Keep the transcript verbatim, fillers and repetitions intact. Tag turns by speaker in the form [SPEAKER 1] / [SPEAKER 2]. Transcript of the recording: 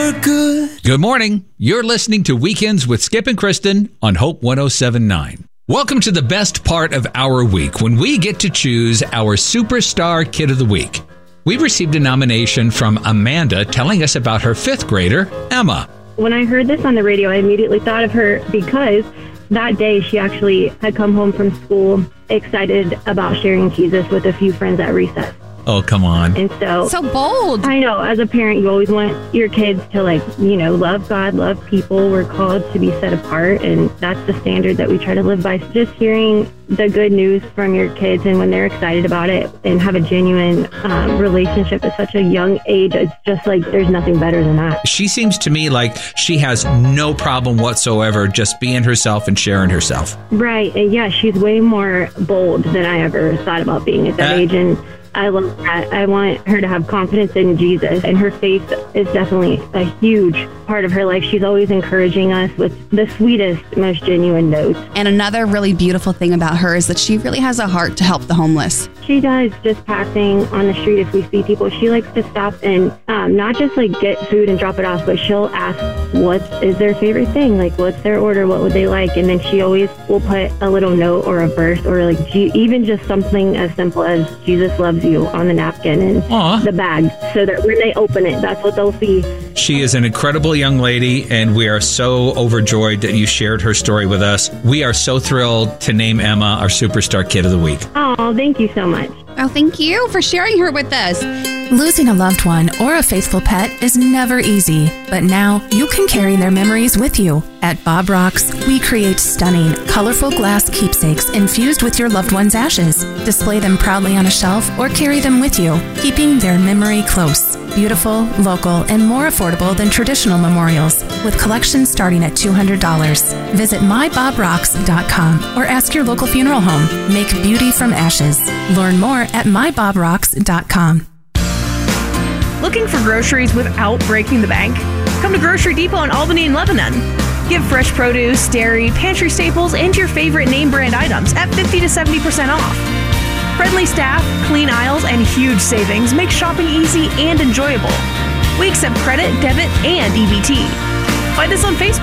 [SPEAKER 1] we're good.
[SPEAKER 2] Good morning. You're listening to Weekends with Skip and Kristen on Hope one oh seven point nine. Welcome to the best part of our week when we get to choose our Superstar Kid of the Week. We received a nomination from Amanda telling us about her fifth grader, Emma.
[SPEAKER 3] When I heard this on the radio, I immediately thought of her because that day she actually had come home from school excited about sharing Jesus with a few friends at recess.
[SPEAKER 2] Oh, come on.
[SPEAKER 3] And so,
[SPEAKER 4] So bold.
[SPEAKER 3] I know, as a parent, you always want your kids to, like, you know, love God, love people. We're called to be set apart, and that's the standard that we try to live by. So just hearing the good news from your kids and when they're excited about it and have a genuine um, relationship at such a young age, it's just like there's nothing better than that.
[SPEAKER 2] She seems to me like she has no problem whatsoever just being herself and sharing herself.
[SPEAKER 3] Right. And yeah, she's way more bold than I ever thought about being at that
[SPEAKER 2] Uh,
[SPEAKER 3] age. And I love that. I want her to have confidence in Jesus, and her faith is definitely a huge part of her life. She's always encouraging us with the sweetest, most genuine notes.
[SPEAKER 4] And another really beautiful thing about her is that she really has a heart to help the homeless.
[SPEAKER 3] She does, just passing on the street if we see people. She likes to stop and um, not just like get food and drop it off, but she'll ask what is their favorite thing, like what's their order, what would they like, and then she always will put a little note or a verse or like G- even just something as simple as Jesus loves you on the napkin and
[SPEAKER 2] Aw.
[SPEAKER 3] the bag, so that when they open it, that's what they'll see.
[SPEAKER 2] She is an incredible young lady, and we are so overjoyed that you shared her story with us. We are so thrilled to name Emma our Superstar Kid of the Week.
[SPEAKER 3] Oh, thank you so much.
[SPEAKER 4] Oh, thank you for sharing her with us.
[SPEAKER 5] Losing a loved one or a faithful pet is never easy, but now you can carry their memories with you. At Bob Rocks, we create stunning, colorful glass keepsakes infused with your loved one's ashes. Display them proudly on a shelf or carry them with you, keeping their memory close. Beautiful, local, and more affordable than traditional memorials, with collections starting at two hundred dollars. Visit my bob rocks dot com or ask your local funeral home. Make beauty from ashes. Learn more at my bob rocks dot com.
[SPEAKER 6] Looking for groceries without breaking the bank? Come to Grocery Depot in Albany and Lebanon. Get fresh produce, dairy, pantry staples, and your favorite name brand items at fifty to seventy percent off. Friendly staff, clean aisles, and huge savings make shopping easy and enjoyable. We accept credit, debit, and E B T. Find us on Facebook